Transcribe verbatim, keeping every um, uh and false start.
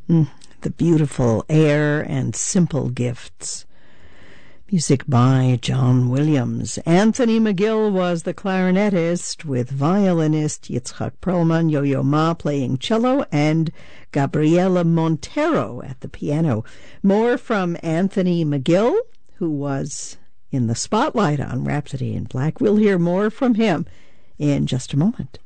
Mm, the beautiful air and simple gifts. Music by John Williams. Anthony McGill was the clarinetist, with violinist Yitzhak Perlman, Yo-Yo Ma playing cello, and Gabriela Montero at the piano. More from Anthony McGill, who was in the spotlight on Rhapsody in Black. We'll hear more from him in just a moment.